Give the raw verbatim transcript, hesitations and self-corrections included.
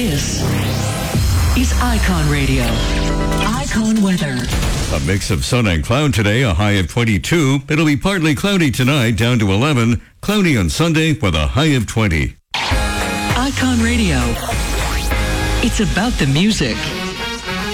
This is Icon Radio. Icon weather. A mix of sun and cloud today, a high of twenty-two. It'll be partly cloudy tonight, down to eleven. Cloudy on Sunday with a high of twenty. Icon Radio. It's about the music.